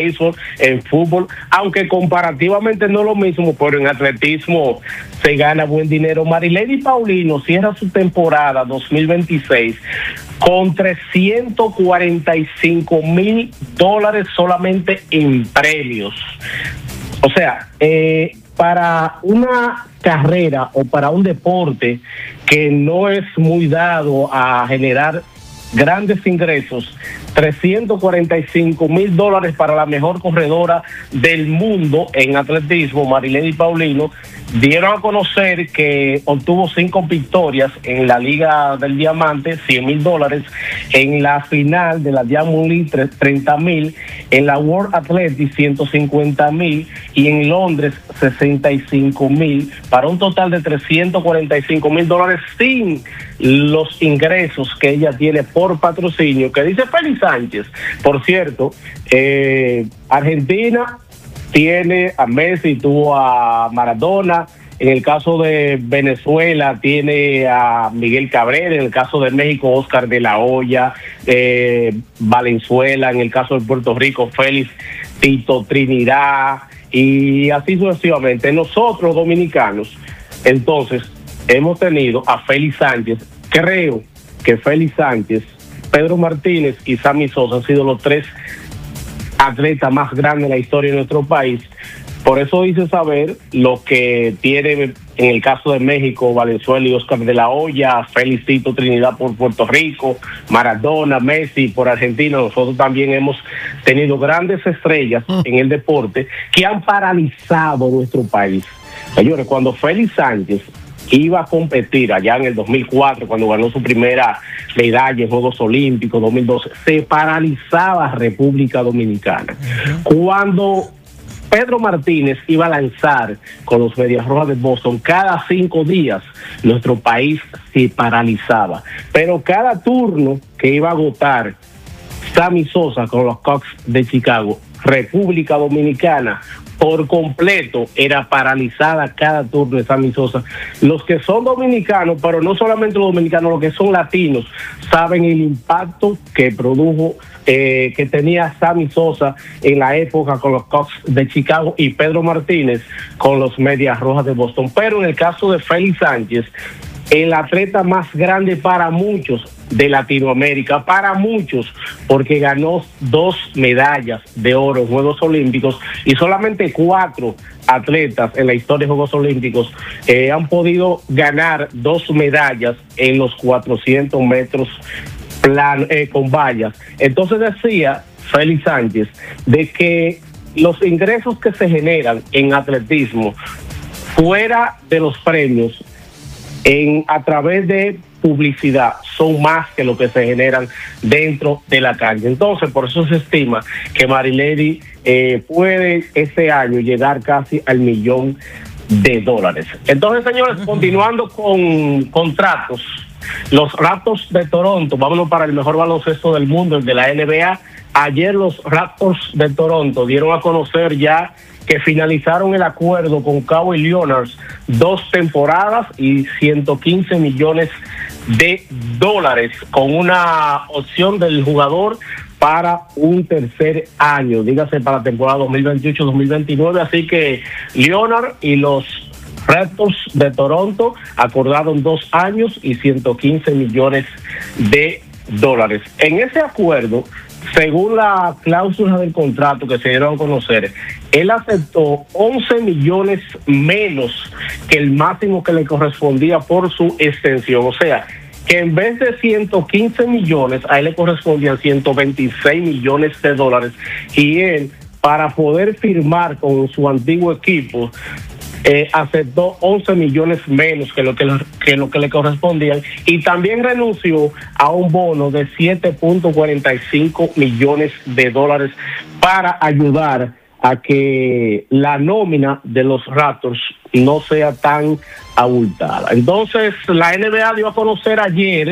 béisbol, en fútbol, aunque comparativamente no es lo mismo, pero en atletismo se gana buen dinero. Marilady Paulino cierra su temporada 2026 con $345,000 solamente en premios. O sea, para una carrera o para un deporte que no es muy dado a generar grandes ingresos, $345,000 para la mejor corredora del mundo en atletismo, Marilady Paulino. Dieron a conocer que obtuvo 5 victorias en la Liga del Diamante, $100,000, en la final de la Diamond League, $30,000, en la World Athletics, $150,000, y en Londres, $65,000, para un total de $345,000 sin los ingresos que ella tiene por patrocinio, que dice Félix Sánchez. Por cierto, Argentina tiene a Messi, tuvo a Maradona. En el caso de Venezuela tiene a Miguel Cabrera. En el caso de México, Oscar de la Hoya, Valenzuela. En el caso de Puerto Rico, Félix, Tito Trinidad, y así sucesivamente. Nosotros dominicanos, entonces, hemos tenido a Félix Sánchez. Creo que Félix Sánchez, Pedro Martínez y Sammy Sosa han sido los 3 atletas más grandes en la historia de nuestro país. Por eso hice saber lo que tiene en el caso de México, Valenzuela y Oscar de la Hoya, Félix, Tito Trinidad por Puerto Rico, Maradona, Messi por Argentina. Nosotros también hemos tenido grandes estrellas en el deporte que han paralizado nuestro país. Señores, cuando Félix Sánchez iba a competir allá en el 2004, cuando ganó su primera medalla en Juegos Olímpicos, 2012, se paralizaba República Dominicana. Cuando Pedro Martínez iba a lanzar con los Medias Rojas de Boston, cada 5 días nuestro país se paralizaba. Pero cada turno que iba a agotar Sammy Sosa con los Cubs de Chicago, República Dominicana por completo era paralizada cada turno de Sammy Sosa. Los que son dominicanos, pero no solamente los dominicanos, los que son latinos, saben el impacto que produjo, que tenía Sammy Sosa en la época con los Cubs de Chicago y Pedro Martínez con los Medias Rojas de Boston. Pero en el caso de Félix Sánchez, el atleta más grande para muchos de Latinoamérica, para muchos, porque ganó 2 medallas de oro en Juegos Olímpicos, y solamente 4 atletas en la historia de Juegos Olímpicos han podido ganar 2 medallas en los 400 metros con vallas. Entonces decía Félix Sánchez de que los ingresos que se generan en atletismo fuera de los premios a través de publicidad son más que lo que se generan dentro de la cancha. Entonces, por eso se estima que Marilady puede este año llegar casi al $1,000,000. Entonces, señores, continuando con contratos, los Raptors de Toronto, vámonos para el mejor baloncesto del mundo, el de la NBA. Ayer los Raptors de Toronto dieron a conocer ya que finalizaron el acuerdo con Kawhi Leonard, 2 temporadas y $115 millones, con una opción del jugador para un tercer año, dígase para la temporada 2028-2029. Así que Leonard y los Raptors de Toronto acordaron 2 años y $115 millones. En ese acuerdo, según la cláusula del contrato que se dieron a conocer, él aceptó 11 millones menos que el máximo que le correspondía por su extensión. O sea, que en vez de 115 millones, a él le correspondían $126 millones. Y él, para poder firmar con su antiguo equipo, aceptó 11 millones menos que lo que le correspondían, y también renunció a un bono de $7.45 millones para ayudar a que la nómina de los Raptors no sea tan abultada. Entonces, la NBA dio a conocer ayer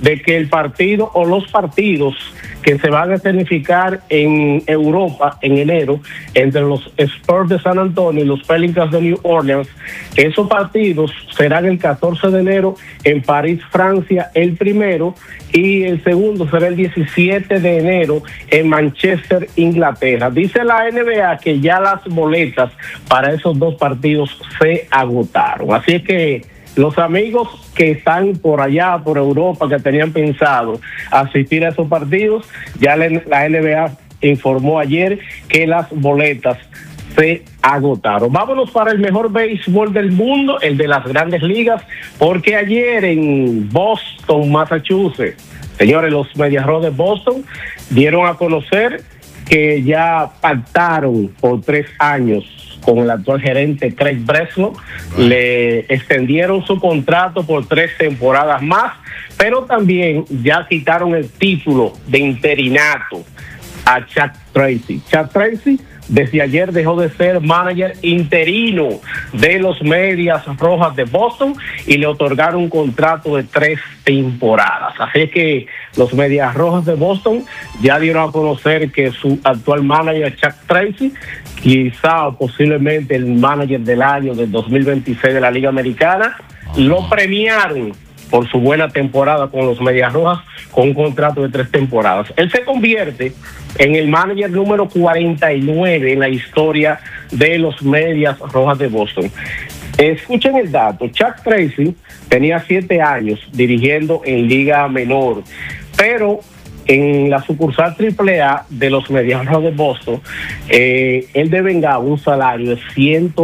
de que el partido o los partidos que se van a escenificar en Europa en enero entre los Spurs de San Antonio y los Pelicans de New Orleans, esos partidos serán el 14 de enero en París, Francia, el primero, y el segundo será el 17 de enero en Manchester, Inglaterra. Dice la NBA que ya las boletas para esos dos partidos se agotaron. Así es que los amigos que están por allá, por Europa, que tenían pensado asistir a esos partidos, ya la NBA informó ayer que las boletas se agotaron. Vámonos para el mejor béisbol del mundo, el de las grandes ligas, porque ayer en Boston, Massachusetts, señores, los Medias Rojas de Boston dieron a conocer que ya pactaron por 3 años con el actual gerente Craig Breslow. Le extendieron su contrato por 3 temporadas más, pero también ya quitaron el título de interinato a Chuck Tracy. Chuck Tracy desde ayer dejó de ser manager interino de los Medias Rojas de Boston y le otorgaron un contrato de 3 temporadas. Así que los Medias Rojas de Boston ya dieron a conocer que su actual manager, Chuck Tracy, quizá o posiblemente el manager del año del 2026 de la Liga Americana, lo premiaron por su buena temporada con los Medias Rojas con un contrato de 3 temporadas. Él se convierte en el manager número 49 en la historia de los Medias Rojas de Boston. Escuchen el dato: Chuck Tracy tenía 7 años dirigiendo en Liga Menor, pero en la sucursal AAA de los Medias Rojas de Boston, él devengaba un salario de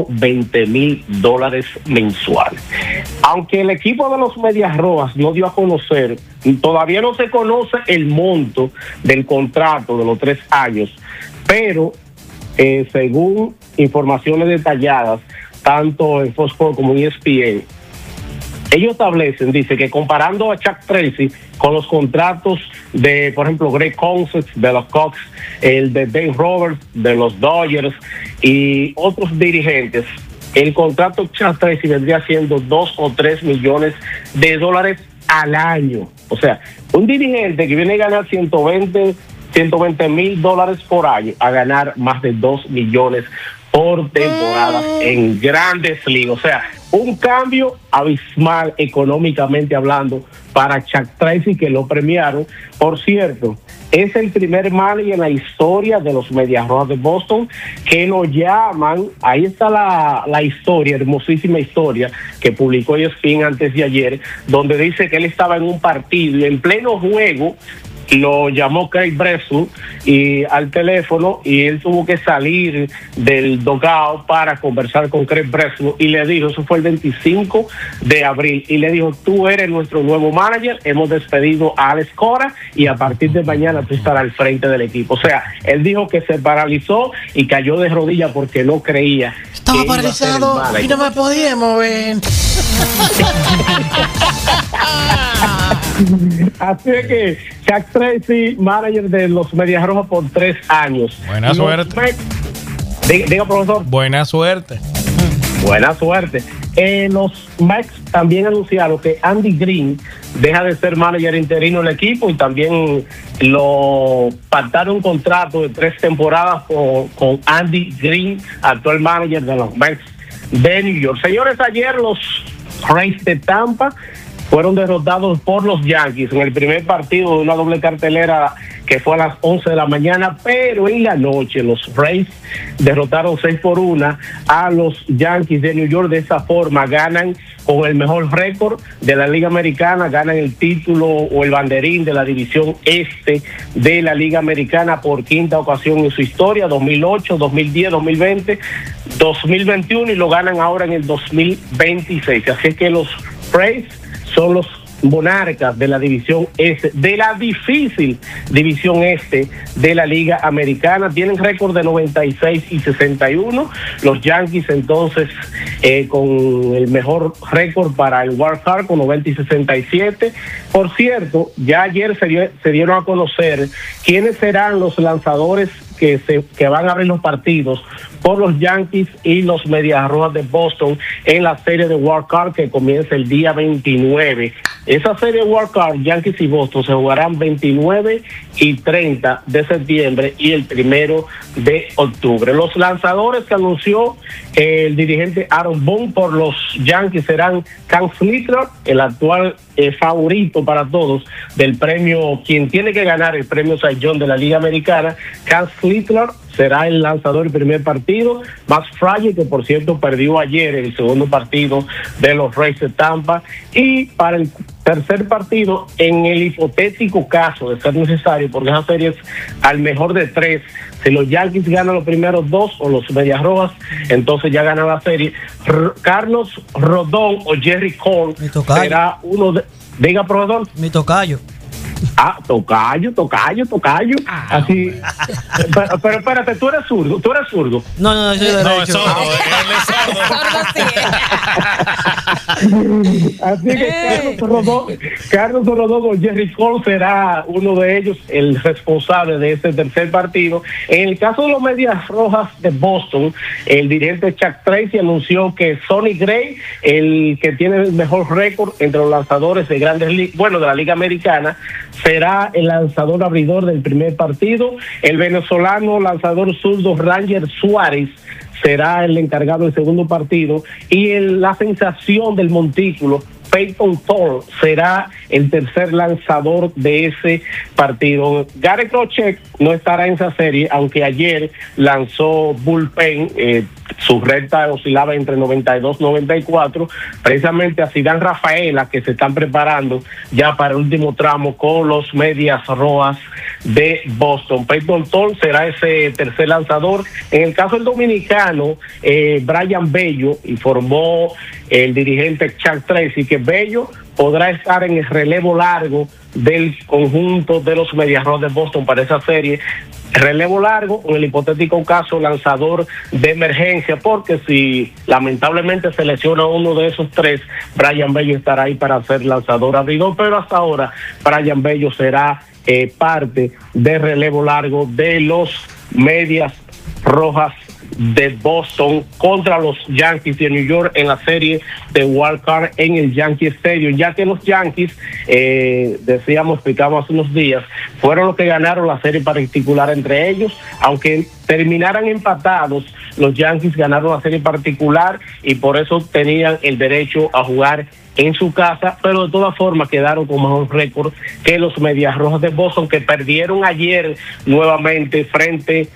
$120,000 mensuales. Aunque el equipo de los Medias Rojas no dio a conocer, todavía no se conoce el monto del contrato de los 3 años, pero según informaciones detalladas, tanto en Fox Sports como en ESPN, ellos establecen, dice que comparando a Chuck Tracy con los contratos de, por ejemplo, Greg Concept de los Cubs, el de Dave Roberts de los Dodgers y otros dirigentes, el contrato de Chuck Tracy vendría siendo $2 o 3 millones al año. O sea, un dirigente que viene a ganar $120,000 por año a ganar más de 2 millones por temporada en Grandes Ligas. O sea, un cambio abismal económicamente hablando para Chuck Tracy, que lo premiaron. Por cierto, es el primer manager en la historia de los Medias Rojas de Boston que lo llaman. Ahí está la historia, hermosísima historia que publicó ESPN antes de ayer, donde dice que él estaba en un partido y en pleno juego lo llamó Craig Breslow y al teléfono, y él tuvo que salir del dugout para conversar con Craig Breslow y le dijo, eso fue el 25 de abril, y le dijo: tú eres nuestro nuevo manager, hemos despedido a Alex Cora y a partir de mañana tú estarás al frente del equipo. O sea, él dijo que se paralizó y cayó de rodillas porque no creía. Estaba paralizado y no me podía mover. Así es que Chuck Tracy, manager de los Medias Rojas por 3 años. Buena suerte. Diga, profesor. Buena suerte. Buena suerte. Los Mets también anunciaron que Andy Green deja de ser manager interino del equipo y también lo pactaron un contrato de 3 temporadas con Andy Green, actual manager de los Mets de New York. Señores, ayer los Rays de Tampa fueron derrotados por los Yankees en el primer partido de una doble cartelera que fue a las 11 de la mañana, pero en la noche los Rays derrotaron 6-1 a los Yankees de New York. De esa forma ganan con el mejor récord de la Liga Americana, ganan el título o el banderín de la división este de la Liga Americana por 5ª ocasión en su historia, 2008, 2010, 2020, 2021, y lo ganan ahora en el 2026. Así es que los Rays son los monarcas de la división este, de la difícil división este de la Liga Americana. Tienen récord de 96-61. Los Yankees entonces con el mejor récord para el Wild Card con 90-67. Por cierto, ya ayer se dieron a conocer quiénes serán los lanzadores que van a abrir los partidos por los Yankees y los Medias Rojas de Boston en la serie de Wild Card que comienza el día 29 Esa serie Wild Card, Yankees y Boston, se jugarán 29 y 30 de septiembre y el 1 de octubre. Los lanzadores que anunció el dirigente Aaron Boone por los Yankees serán Cam Slitter, el actual favorito para todos del premio, quien tiene que ganar el premio Cy Young de la Liga Americana. Cam Slitter será el lanzador del primer partido. Max Fryer, que por cierto perdió ayer el segundo partido de los Rays de Tampa. Y para el tercer partido, en el hipotético caso de ser necesario, porque esa serie es al mejor de 3, si los Yankees ganan los primeros 2 o los Medias Rojas, entonces ya ganan la serie. Carlos Rodón o Jerry Cole será uno de... Diga, profesor. Mi tocayo. Tocayo. Así. Pero espérate, tú eres zurdo. No, yo soy derecho. No, es sordo. Así que Carlos Rodón o Jerry Cole será uno de ellos, el responsable de ese tercer partido. En el caso de los Medias Rojas de Boston, el dirigente Chuck Tracy anunció que Sonny Gray, el que tiene el mejor récord entre los lanzadores de grandes ligas, de la Liga Americana, será el lanzador abridor del primer partido. El venezolano lanzador zurdo Ranger Suárez será el encargado del segundo partido, y la sensación del montículo Peyton Thorne será el tercer lanzador de ese partido. Gary Crochet no estará en esa serie, aunque ayer lanzó bullpen, su recta oscilaba entre 92 y 94, precisamente a Zidane Rafaela, que se están preparando ya para el último tramo con los Medias Rojas de Boston. Peyton Thorne será ese tercer lanzador. En el caso del dominicano, Brian Bello, informó el dirigente Chuck Tracy que Bello podrá estar en el relevo largo del conjunto de los Medias Rojas de Boston para esa serie. Relevo largo, en el hipotético caso lanzador de emergencia, porque si lamentablemente se lesiona uno de esos 3, Brian Bello estará ahí para ser lanzador abridor, pero hasta ahora Brian Bello será parte de relevo largo de los Medias Rojas de Boston contra los Yankees de New York en la serie de Wild Card en el Yankee Stadium, ya que los Yankees, explicamos hace unos días, fueron los que ganaron la serie particular entre ellos, aunque terminaran empatados, los Yankees ganaron la serie particular y por eso tenían el derecho a jugar en su casa, pero de todas formas quedaron con mejor récord que los Medias Rojas de Boston, que perdieron ayer nuevamente frente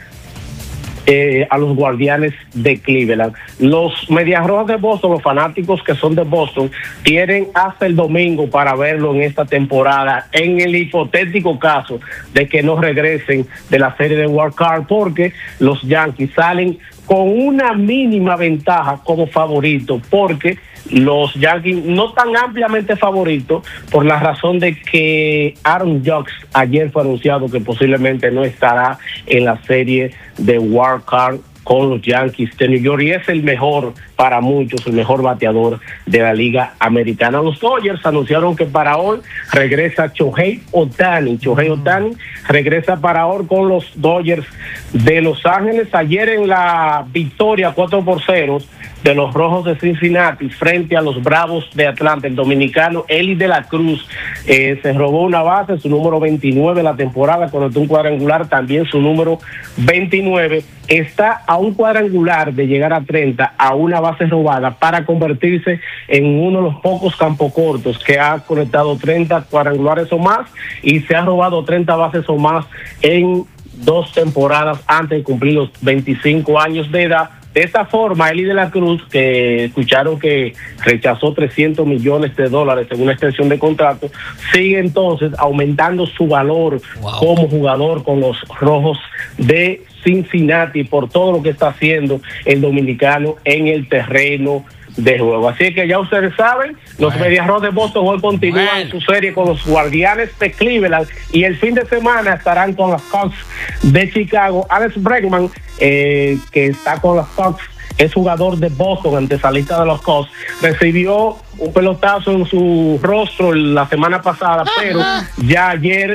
a los Guardianes de Cleveland. Los Medias Rojas de Boston, los fanáticos que son de Boston, tienen hasta el domingo para verlo en esta temporada, en el hipotético caso de que no regresen de la serie de Wild Card, porque los Yankees salen con una mínima ventaja como favorito, porque los Yankees no tan ampliamente favoritos por la razón de que Aaron Judge ayer fue anunciado que posiblemente no estará en la serie de Wild Card con los Yankees de New York, y es el mejor, para muchos, el mejor bateador de la Liga Americana. Los Dodgers anunciaron que para hoy regresa Shohei Ohtani. Shohei Ohtani regresa para hoy con los Dodgers de Los Ángeles. Ayer en la victoria 4-0 de los Rojos de Cincinnati frente a los Bravos de Atlanta, el dominicano Eli de la Cruz se robó una base, su número 29 de la temporada, conectó un cuadrangular, también su número 29, está a un cuadrangular de llegar a 30, a una base robada, para convertirse en uno de los pocos campos cortos que ha conectado 30 cuadrangulares o más y se ha robado 30 bases o más en 2 temporadas antes de cumplir los 25 años de edad. De esta forma, Eli de la Cruz, que escucharon que rechazó $300 millones en una extensión de contrato, sigue entonces aumentando su valor como jugador con los Rojos de Cincinnati por todo lo que está haciendo el dominicano en el terreno de juego. Así que ya ustedes saben, los Medias Rojas de Boston hoy continúan su serie con los Guardianes de Cleveland y el fin de semana estarán con los Cubs de Chicago. Alex Bregman, que está con los Cubs, es jugador de Boston, antesalista de los Cubs, recibió un pelotazo en su rostro la semana pasada, pero ya ayer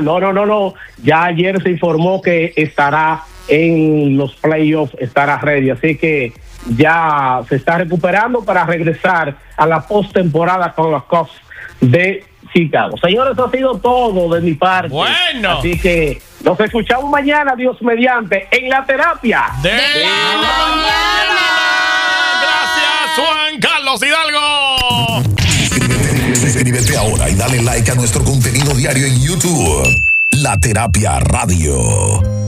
se informó que estará en los playoffs, estará ready, así que ya se está recuperando para regresar a la postemporada con los Cubs de Chicago. Señores, eso ha sido todo de mi parte. Bueno. Así que nos escuchamos mañana, Dios mediante, en la terapia de la mañana. Gracias, Juan Carlos Hidalgo. Suscríbete ahora y dale like a nuestro contenido diario en YouTube. La Terapia Radio.